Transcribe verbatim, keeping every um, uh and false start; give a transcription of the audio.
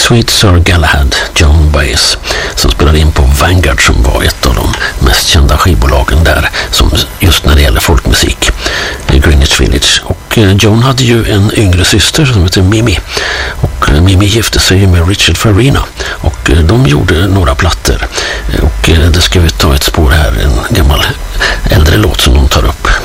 Sweet Sir Galahad, Joan Baez, som spelade in på Vanguard, som var ett av de mest kända skivbolagen där, som just när det gäller folkmusik i Greenwich Village. Och Joan hade ju en yngre syster som heter Mimi, och Mimi gifte sig med Richard Farina, och de gjorde några plattor, och det ska vi ta ett spår här, en gammal äldre låt som de tar upp.